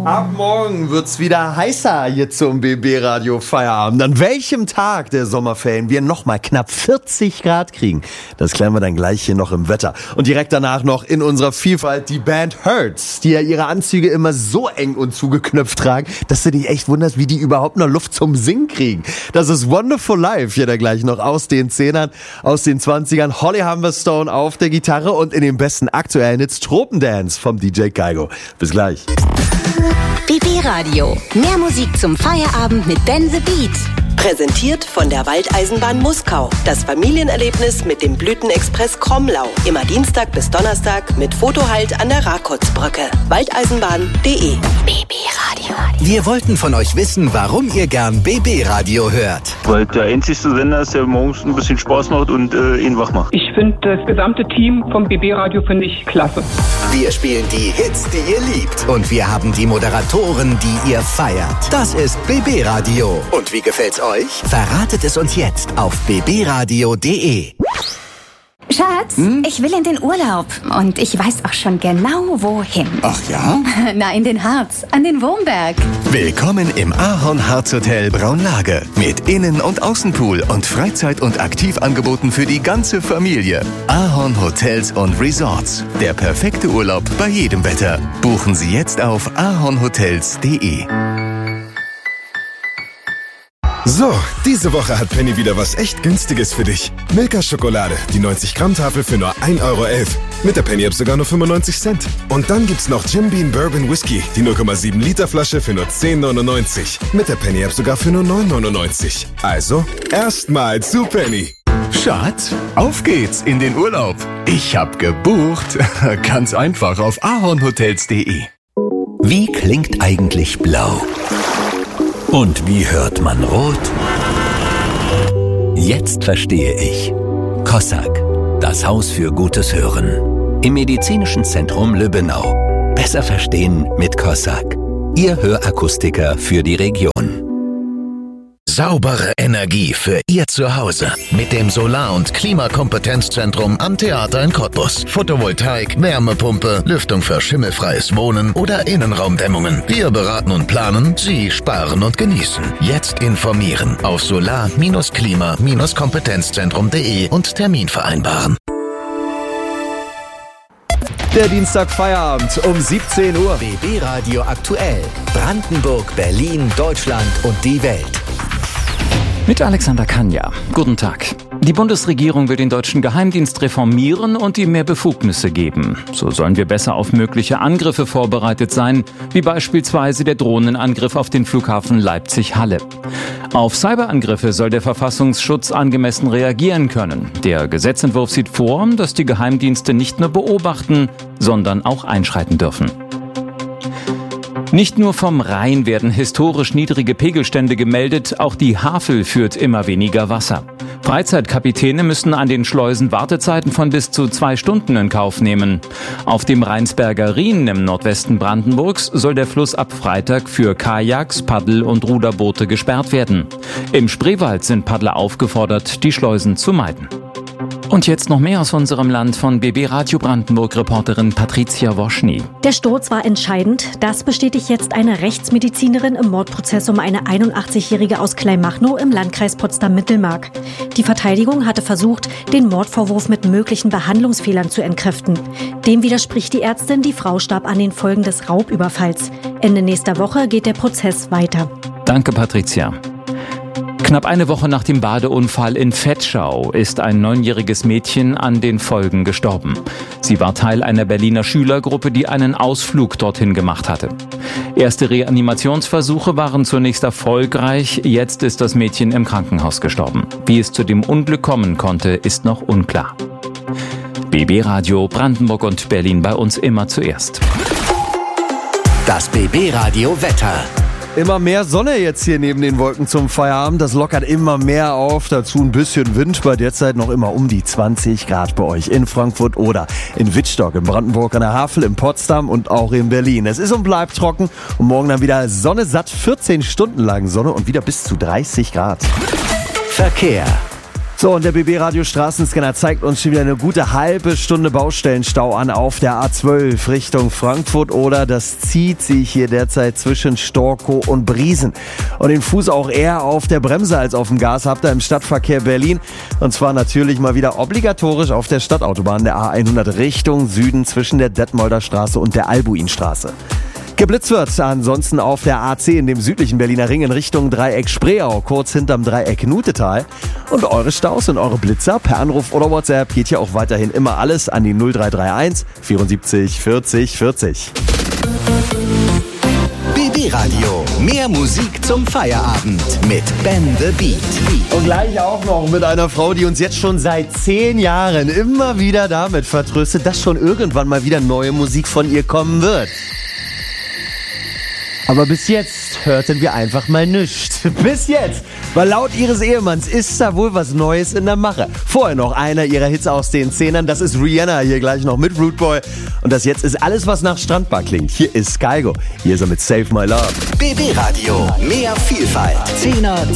Ab morgen wird's wieder heißer hier zum BB Radio Feierabend. An welchem Tag der Sommerferien wir nochmal knapp 40 Grad kriegen, das klären wir dann gleich hier noch im Wetter. Und direkt danach noch in unserer Vielfalt die Band Hurts, die ja ihre Anzüge immer so eng und zugeknöpft tragen, dass du dich echt wunderst, wie die überhaupt noch Luft zum Singen kriegen. Das ist Wonderful Life hier da gleich noch aus den 10ern, aus den 20ern. Holly Humberstone auf der Gitarre und in den besten aktuellen Hits Tropendance vom DJ Kaigo. Bis gleich. BB Radio. Mehr Musik zum Feierabend mit Ben the Beat. Präsentiert von der Waldeisenbahn Muskau. Das Familienerlebnis mit dem Blütenexpress Kromlau. Immer Dienstag bis Donnerstag mit Fotohalt an der Rakotsbrücke. Waldeisenbahn.de. BB Radio. Wir wollten von euch wissen, warum ihr gern BB Radio hört. Weil der einzigste Sender ist, der morgens ein bisschen Spaß macht und ihn wach macht. Ich finde das gesamte Team vom BB Radio finde ich klasse. Wir spielen die Hits, die ihr liebt. Und wir haben die Moderatoren, die ihr feiert. Das ist BB Radio. Und wie gefällt's euch? Verratet es uns jetzt auf bbradio.de. Schatz, ich will in den Urlaub und ich weiß auch schon genau, wohin. Ach ja? Na, in den Harz, an den Wurmberg. Willkommen im Ahorn-Harz Hotel Braunlage. Mit Innen- und Außenpool und Freizeit- und Aktivangeboten für die ganze Familie. Ahorn Hotels und Resorts. Der perfekte Urlaub bei jedem Wetter. Buchen Sie jetzt auf ahornhotels.de. So, diese Woche hat Penny wieder was echt Günstiges für dich. Milka-Schokolade, die 90-Gramm-Tafel für nur 1,11 €. Mit der Penny-App sogar nur 95 Cent. Und dann gibt's noch Jim Beam Bourbon Whisky, die 0,7-Liter-Flasche für nur 10,99. Mit der Penny-App sogar für nur 9,99. Also, erstmal zu Penny. Schatz, auf geht's in den Urlaub. Ich hab gebucht. Ganz einfach auf ahornhotels.de. Wie klingt eigentlich blau? Und wie hört man rot? Jetzt verstehe ich. Kossak, das Haus für gutes Hören. Im Medizinischen Zentrum Lübbenau. Besser verstehen mit Kossak. Ihr Hörakustiker für die Region. Saubere Energie für Ihr Zuhause mit dem Solar- und Klimakompetenzzentrum am Theater in Cottbus. Photovoltaik, Wärmepumpe, Lüftung für schimmelfreies Wohnen oder Innenraumdämmungen. Wir beraten und planen, Sie sparen und genießen. Jetzt informieren auf solar-klima-kompetenzzentrum.de und Termin vereinbaren. Der Dienstag Feierabend um 17 Uhr. BB Radio aktuell. Brandenburg, Berlin, Deutschland und die Welt. Mit Alexander Kanja. Guten Tag. Die Bundesregierung will den deutschen Geheimdienst reformieren und ihm mehr Befugnisse geben. So sollen wir besser auf mögliche Angriffe vorbereitet sein, wie beispielsweise der Drohnenangriff auf den Flughafen Leipzig-Halle. Auf Cyberangriffe soll der Verfassungsschutz angemessen reagieren können. Der Gesetzentwurf sieht vor, dass die Geheimdienste nicht nur beobachten, sondern auch einschreiten dürfen. Nicht nur vom Rhein werden historisch niedrige Pegelstände gemeldet, auch die Havel führt immer weniger Wasser. Freizeitkapitäne müssen an den Schleusen Wartezeiten von bis zu 2 Stunden in Kauf nehmen. Auf dem Rheinsberger Rhin im Nordwesten Brandenburgs soll der Fluss ab Freitag für Kajaks, Paddel- und Ruderboote gesperrt werden. Im Spreewald sind Paddler aufgefordert, die Schleusen zu meiden. Und jetzt noch mehr aus unserem Land von BB Radio Brandenburg-Reporterin Patricia Woschny. Der Sturz war entscheidend. Das bestätigt jetzt eine Rechtsmedizinerin im Mordprozess um eine 81-Jährige aus Kleinmachnow im Landkreis Potsdam-Mittelmark. Die Verteidigung hatte versucht, den Mordvorwurf mit möglichen Behandlungsfehlern zu entkräften. Dem widerspricht die Ärztin, die Frau starb an den Folgen des Raubüberfalls. Ende nächster Woche geht der Prozess weiter. Danke, Patricia. Knapp eine Woche nach dem Badeunfall in Vetschau ist ein 9-jähriges Mädchen an den Folgen gestorben. Sie war Teil einer Berliner Schülergruppe, die einen Ausflug dorthin gemacht hatte. Erste Reanimationsversuche waren zunächst erfolgreich, jetzt ist das Mädchen im Krankenhaus gestorben. Wie es zu dem Unglück kommen konnte, ist noch unklar. BB Radio Brandenburg und Berlin bei uns immer zuerst. Das BB Radio Wetter. Immer mehr Sonne jetzt hier neben den Wolken zum Feierabend. Das lockert immer mehr auf. Dazu ein bisschen Wind. Bei derzeit noch immer um die 20 Grad bei euch in Frankfurt oder in Wittstock, in Brandenburg an der Havel, in Potsdam und auch in Berlin. Es ist und bleibt trocken. Und morgen dann wieder Sonne satt, 14 Stunden lang Sonne und wieder bis zu 30 Grad. Verkehr. So, und der BB-Radio Straßenscanner zeigt uns schon wieder eine gute halbe Stunde Baustellenstau an auf der A12 Richtung Frankfurt oder das zieht sich hier derzeit zwischen Storkow und Briesen. Und den Fuß auch eher auf der Bremse als auf dem Gas habt ihr im Stadtverkehr Berlin. Und zwar natürlich mal wieder obligatorisch auf der Stadtautobahn der A100 Richtung Süden zwischen der Detmolder Straße und der Albuinstraße. Geblitzt wird ansonsten auf der A10 in dem südlichen Berliner Ring in Richtung Dreieck Spreeau, kurz hinterm Dreieck Nutetal. Und eure Staus und eure Blitzer per Anruf oder WhatsApp geht hier auch weiterhin immer alles an die 0331 74 40 40. BB Radio. Mehr Musik zum Feierabend mit Ben the Beat. Und gleich auch noch mit einer Frau, die uns jetzt schon seit 10 Jahren immer wieder damit vertröstet, dass schon irgendwann mal wieder neue Musik von ihr kommen wird. Aber bis jetzt hörten wir einfach mal nichts. Bis jetzt. Weil laut ihres Ehemanns ist da wohl was Neues in der Mache. Vorher noch einer ihrer Hits aus den 10ern. Das ist Rihanna hier gleich noch mit Rude Boy. Und das jetzt ist alles, was nach Strandbar klingt. Hier ist Skygo. Hier ist er mit Save My Love. BB Radio. Mehr Vielfalt. 10er